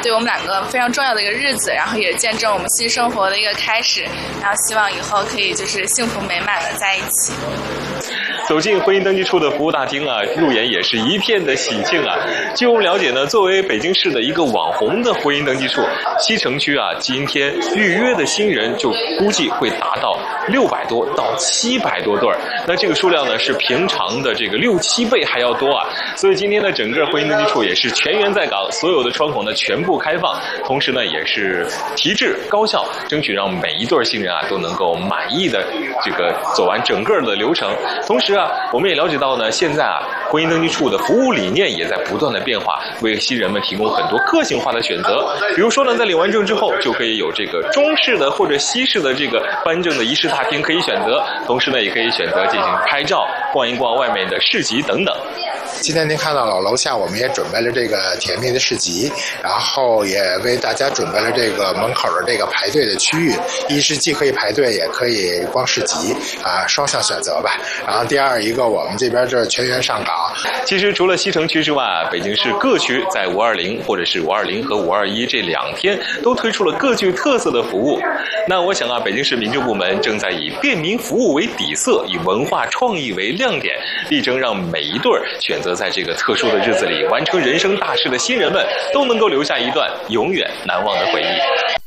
对我们两个非常重要的一个日子，然后也见证我们新生活的一个开始，然后希望以后可以就是幸福美满的在一起。 走进婚姻登记处的服务大厅啊，入眼也是一片的喜庆啊。据我们了解呢，作为北京市的一个网红的婚姻登记处，西城区啊，今天预约的新人就估计会达到600多到700多对儿。那这个数量呢，是平常的这个6、7倍还要多啊。所以今天的整个婚姻登记处也是全员在岗，所有的窗口呢全部开放，同时呢也是提质高效，争取让每一对新人啊都能够满意的这个走完整个的流程。同时啊，我们也了解到呢，现在啊，婚姻登记处的服务理念也在不断的变化，为新人们提供很多个性化的选择。比如说呢，在领完证之后，就可以有这个中式的或者西式的这个颁证的仪式大厅可以选择，同时呢，也可以选择进行拍照、逛一逛外面的市集等等。 今天您看到了楼下，我们也准备了这个甜蜜的市集，然后也为大家准备了这个门口的这个排队的区域。一是既可以排队，也可以逛市集啊，双向选择吧。然后第二一个，我们这边这全员上岗。 其实除了西城区之外，北京市各区在520或者是520和521这2天都推出了各具特色的服务。那我想啊，北京市民政部门正在以便民服务为底色，以文化创意为亮点，力争让每一对选择在这个特殊的日子里完成人生大事的新人们都能够留下一段永远难忘的回忆。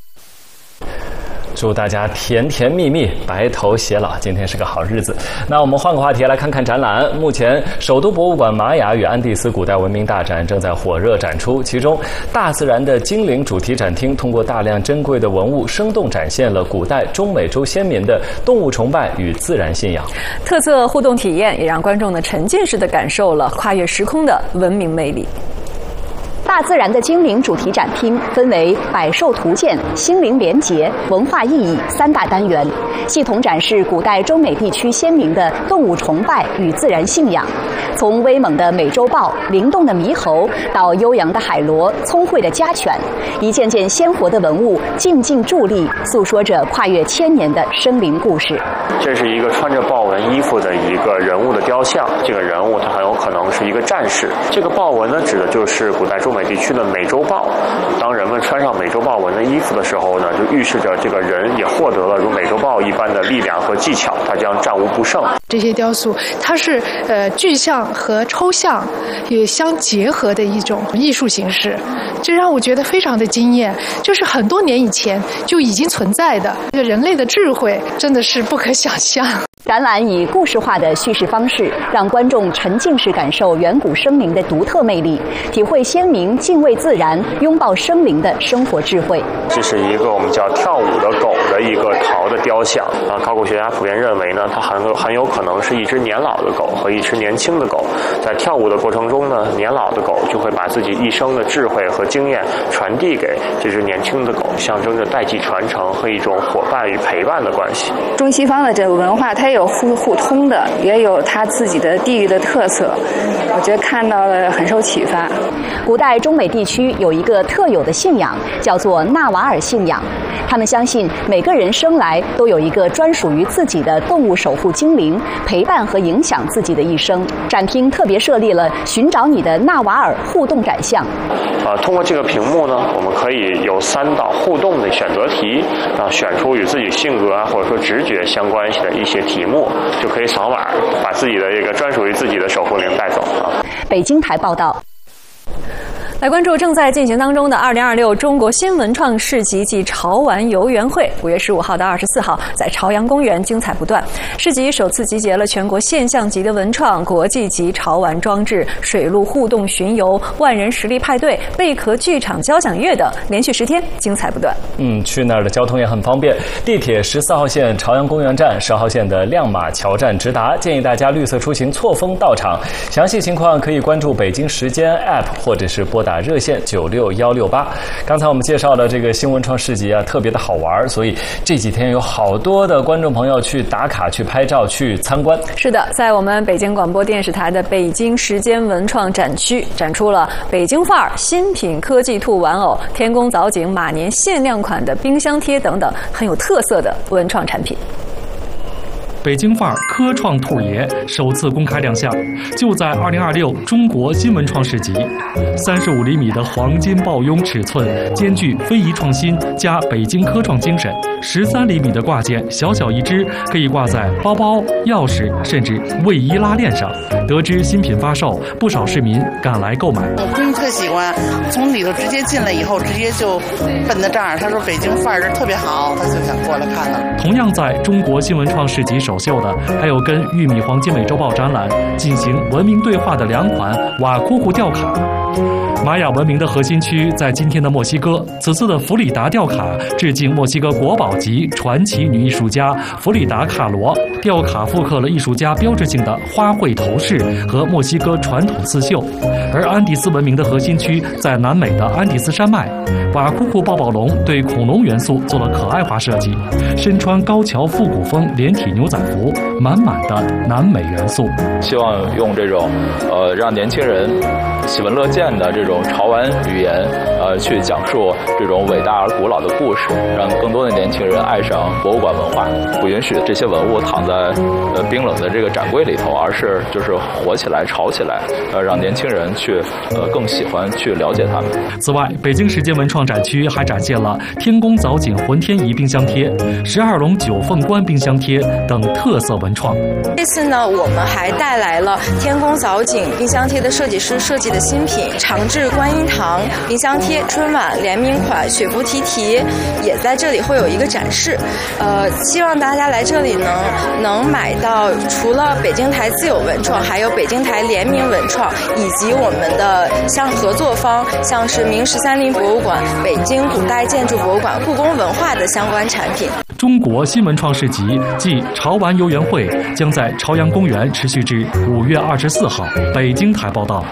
祝大家甜甜蜜蜜，白头偕老。今天是个好日子。那我们换个话题来看看展览。目前，首都博物馆玛雅与安第斯古代文明大展正在火热展出，其中大自然的精灵主题展厅通过大量珍贵的文物，生动展现了古代中美洲先民的动物崇拜与自然信仰。 特色互动体验也让观众呢沉浸式的感受了跨越时空的文明魅力。 大自然的精灵主题展厅分为百兽图鉴、心灵连结、文化意义3大单元，系统展示古代中美地区先民的动物崇拜与自然信仰。从威猛的美洲豹、灵动的猕猴，到悠扬的海螺、聪慧的家犬，一件件鲜活的文物静静伫立，诉说着跨越1000年的生灵故事。 这是一个穿着豹纹衣服的一个人物的雕像，这个人物他很有可能是一个战士。这个豹纹呢，指的就是古代中美地区的美洲豹。当人们穿上美洲豹纹的衣服的时候呢，就预示着这个人也获得了如美洲豹一般的力量和技巧，他将战无不胜。 这些雕塑，它是具象和抽象也相结合的一种艺术形式，这让我觉得非常的惊艳。就是很多年以前就已经存在的，这个人类的智慧真的是不可想象。 展览以故事化的叙事方式，让观众沉浸式感受远古生灵的独特魅力，体会先民敬畏自然、拥抱生灵的生活智慧。 这是一个我们叫跳舞的狗的一个陶的雕像啊，考古学家普遍认为呢，它很有可能是一只年老的狗和一只年轻的狗。在跳舞的过程中呢，年老的狗就会把自己一生的智慧和经验传递给这只年轻的狗，象征着代际传承和一种伙伴与陪伴的关系。 中西方的这个文化，它有互通的，也有它自己的地域的特色，我觉得看到了很受启发。 古代中美地区有一个特有的信仰，叫做纳瓦尔信仰。他们相信每个人生来都有一个专属于自己的动物守护精灵，陪伴和影响自己的一生。展厅特别设立了寻找你的纳瓦尔互动展项。 通过这个屏幕呢，我们可以有3道互动的选择题，选出与自己性格或者说直觉相关系的一些题目，就可以扫码把自己的这个专属于自己的守护灵带走啊。 北京台报道。 来关注正在进行当中的2026中国新文创市集暨潮玩游园会，5月15号到24号在朝阳公园精彩不断。市集首次集结了全国现象级的文创、国际级潮玩装置、水陆互动巡游、万人实力派对、贝壳剧场交响乐等，连续10天精彩不断。 去那儿的交通也很方便，地铁14号线朝阳公园站、10号线的亮马桥站直达，建议大家绿色出行错峰到场。详细情况可以关注北京时间 App 或者是拨打热线96168。刚才我们介绍了这个新文创市集啊，特别的好玩，所以这几天有好多的观众朋友去打卡、去拍照、去参观。 是的，在我们北京广播电视台的北京时间文创展区，展出了北京范儿新品科技兔玩偶、天宫藻井马年限量款的冰箱贴等等很有特色的文创产品。 北京范儿科创兔爷首次公开亮相，就在2026中国新文创市集。35厘米的黄金抱拥尺寸，兼具非遗创新加北京科创精神。13厘米的挂件，小小一只，可以挂在包包、钥匙，甚至卫衣拉链上。得知新品发售，不少市民赶来购买。 我闺女特喜欢，从里头直接进来以后，直接就奔到这儿。她说北京范儿特别好，她就想过来看看。 同样在中国新文创市集首秀的，还有跟玉米黄金美洲豹展览进行文明对话的2款瓦库库吊卡。玛雅文明的核心区在今天的墨西哥，此次的弗里达吊卡致敬墨西哥国宝级传奇女艺术家弗里达·卡罗。吊卡复刻了艺术家标志性的花卉头饰和墨西哥传统刺绣。而安第斯文明的核心区在南美的安第斯山脉，瓦库库抱抱龙对恐龙元素做了可爱化设计，身穿高桥复古风连体牛仔服，满满的南美元素。 希望用这种让年轻人喜闻乐见的这种潮玩语言，去讲述这种伟大而古老的故事，让更多的年轻人爱上博物馆文化。不允许这些文物躺在冰冷的这个展柜里头，而是就是活起来、潮起来，让年轻人去更喜欢去了解它们。 此外，北京时间文创展区还展现了天宫藻井浑天仪冰箱贴、12龙九凤冠冰箱贴等特色文创。 这次呢，我们还带来了天宫藻井冰箱贴的设计师设计的新品长治观音堂冰箱贴春晚联名款雪芙提提，也在这里会有一个展示。希望大家来这里能买到除了北京台自有文创，还有北京台联名文创，以及我们的像合作方，像是明十三陵博物馆、北京古代建筑博物馆、故宫文化的相关产品。 中国新文创市集暨潮玩游园会将在朝阳公园持续至5月24号。北京台报道。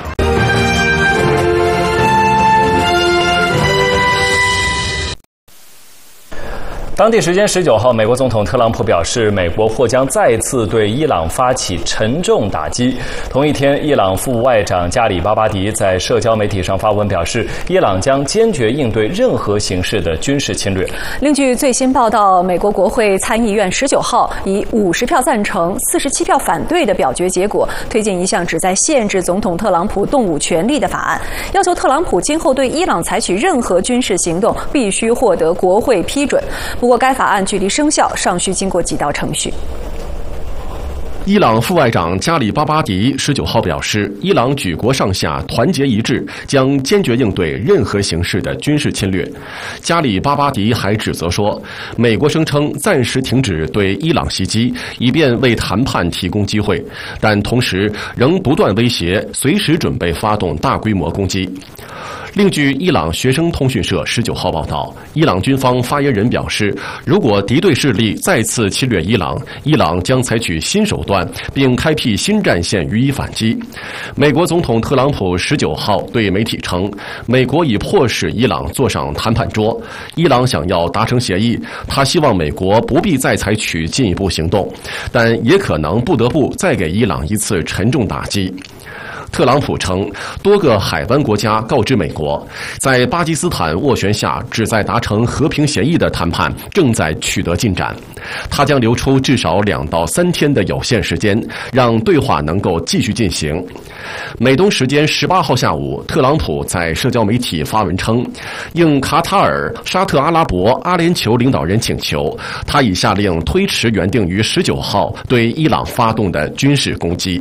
当地时间19号，美国总统特朗普表示，美国或将再次对伊朗发起沉重打击。同一天，伊朗副外长加里巴巴迪在社交媒体上发文表示，伊朗将坚决应对任何形式的军事侵略。 另据最新报道，美国国会参议院19号以50票赞成、47票反对的表决结果，推进一项旨在限制总统特朗普动武权利的法案，要求特朗普今后对伊朗采取任何军事行动必须获得国会批准。不过，该法案距离生效尚需经过几道程序。 伊朗副外长加里巴巴迪19号表示，伊朗举国上下团结一致，将坚决应对任何形式的军事侵略。加里巴巴迪还指责说，美国声称暂时停止对伊朗袭击，以便为谈判提供机会，但同时仍不断威胁随时准备发动大规模攻击。另据伊朗学生通讯社19号报道，伊朗军方发言人表示，如果敌对势力再次侵略伊朗，伊朗将采取新手段，并开辟新战线予以反击。美国总统特朗普19号对媒体称，美国已迫使伊朗坐上谈判桌，伊朗想要达成协议，他希望美国不必再采取进一步行动，但也可能不得不再给伊朗一次沉重打击。特朗普称，多个海湾国家告知美国，在巴基斯坦斡旋下旨在达成和平协议的谈判正在取得进展，他将留出至少2到3天的有限时间，让对话能够继续进行。美东时间18号下午，特朗普在社交媒体发文称，应卡塔尔、沙特阿拉伯、阿联酋领导人请求，他已下令推迟原定于19号对伊朗发动的军事攻击。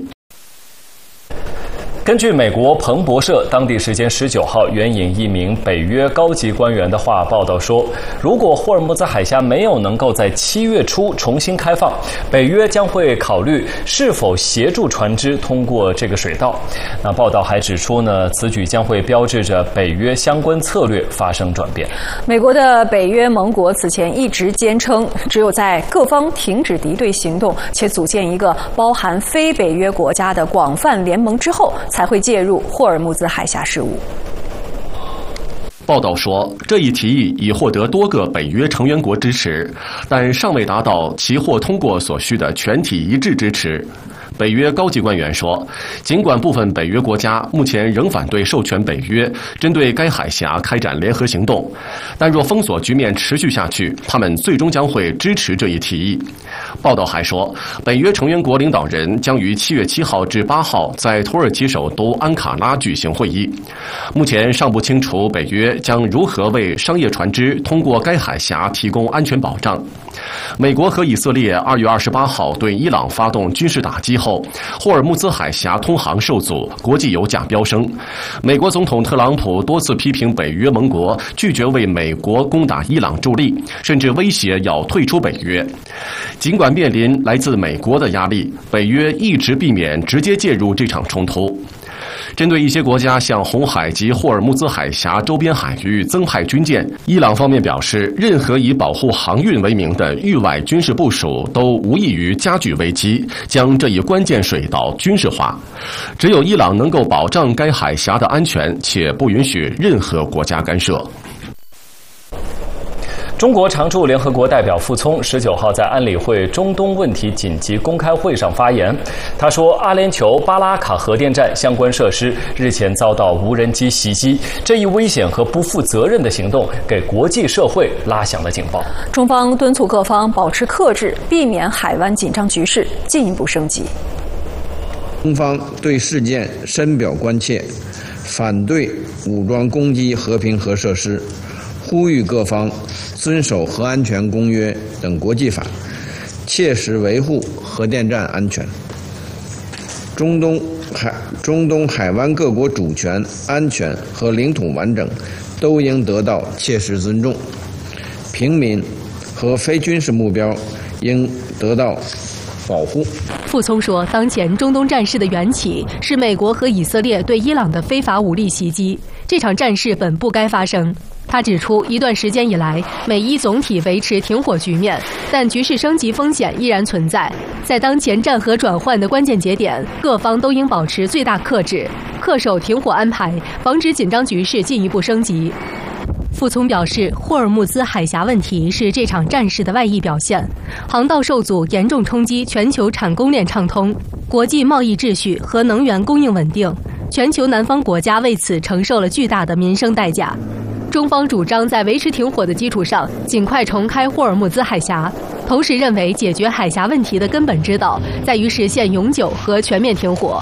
根据美国彭博社当地时间19号援引一名北约高级官员的话报道说，如果霍尔木兹海峡没有能够在7月初重新开放，北约将会考虑是否协助船只通过这个水道。那报道还指出呢，此举将会标志着北约相关策略发生转变。 美国的北约盟国此前一直坚称，只有在各方停止敌对行动且组建一个包含非北约国家的广泛联盟之后，才会介入霍尔木兹海峡事务。 报道说，这一提议已获得多个北约成员国支持，但尚未达到其获通过所需的全体一致支持。 北约高级官员说，尽管部分北约国家目前仍反对授权北约针对该海峡开展联合行动，但若封锁局面持续下去，他们最终将会支持这一提议。报道还说，北约成员国领导人将于7月7号至8号在土耳其首都安卡拉举行会议。目前尚不清楚北约将如何为商业船只通过该海峡提供安全保障。美国和以色列2月28号对伊朗发动军事打击后，霍尔木兹海峡通航受阻，国际油价飙升。美国总统特朗普多次批评北约盟国拒绝为美国攻打伊朗助力，甚至威胁要退出北约。尽管面临来自美国的压力，北约一直避免直接介入这场冲突。针对一些国家向红海及霍尔木兹海峡周边海域增派军舰，伊朗方面表示，任何以保护航运为名的域外军事部署都无异于加剧危机，将这一关键水道军事化。只有伊朗能够保障该海峡的安全，且不允许任何国家干涉。 中国常驻联合国代表傅聪19号在安理会中东问题紧急公开会上发言。他说，阿联酋巴拉卡核电站相关设施日前遭到无人机袭击，这一危险和不负责任的行动给国际社会拉响了警报。 中方敦促各方保持克制，避免海湾紧张局势进一步升级。 中方对事件深表关切，反对武装攻击和平核设施，呼吁各方遵守核安全公约等国际法，切实维护核电站安全。中东海湾各国主权、安全和领土完整都应得到切实尊重，平民和非军事目标应得到保护。 傅聪说，当前中东战事的缘起是美国和以色列对伊朗的非法武力袭击，这场战事本不该发生。他指出，一段时间以来，美伊总体维持停火局面，但局势升级风险依然存在。在当前战核转换的关键节点，各方都应保持最大克制，恪守停火安排，防止紧张局势进一步升级。傅聪表示，霍尔木兹海峡问题是这场战事的外溢表现，航道受阻严重冲击全球产供链畅通、国际贸易秩序和能源供应稳定，全球南方国家为此承受了巨大的民生代价。中方主张在维持停火的基础上，尽快重开霍尔木兹海峡，同时认为解决海峡问题的根本之道在于实现永久和全面停火。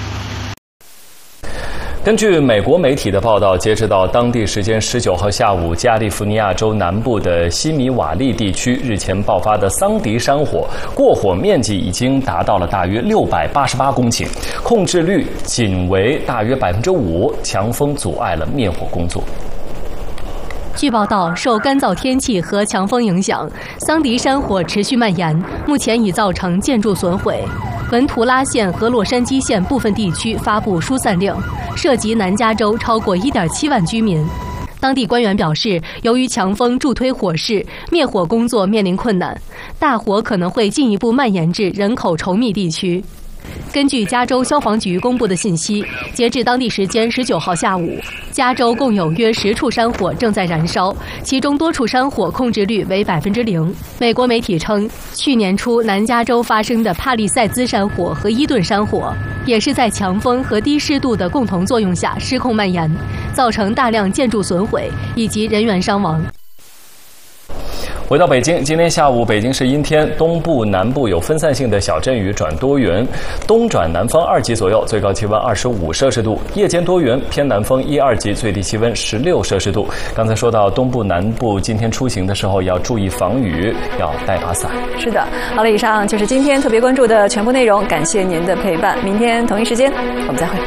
根据美国媒体的报道，截止到当地时间19号下午，加利福尼亚州南部的西米瓦利地区日前爆发的桑迪山火，过火面积已经达到了大约688公顷，控制率仅为大约5%，强风阻碍了灭火工作。 据报道，受干燥天气和强风影响，桑迪山火持续蔓延，目前已造成建筑损毁。文图拉县和洛杉矶县部分地区发布疏散令，涉及南加州超过1.7万居民。当地官员表示，由于强风助推火势，灭火工作面临困难，大火可能会进一步蔓延至人口稠密地区。根据加州消防局公布的信息，截至当地时间19号下午，加州共有约10处山火正在燃烧，其中多处山火控制率为0%。美国媒体称，去年初南加州发生的帕利塞兹山火和伊顿山火，也是在强风和低湿度的共同作用下失控蔓延，造成大量建筑损毁以及人员伤亡。 回到北京，今天下午北京是阴天，东部、南部有分散性的小阵雨转多云，东转南风2级左右，最高气温25摄氏度，夜间多云，偏南风1、2级，最低气温16摄氏度。刚才说到东部、南部今天出行的时候要注意防雨，要带把伞。 是的，好了，以上就是今天特别关注的全部内容，感谢您的陪伴，明天同一时间我们再会。